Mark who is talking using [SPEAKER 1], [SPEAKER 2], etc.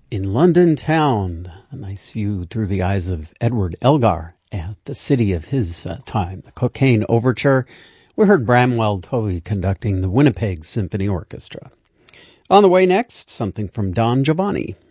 [SPEAKER 1] In London town, a nice view through the eyes of Edward Elgar at the city of his time, the Cocaine Overture. We heard Bramwell Tovey conducting the Winnipeg Symphony Orchestra. On the way next, something from Don Giovanni.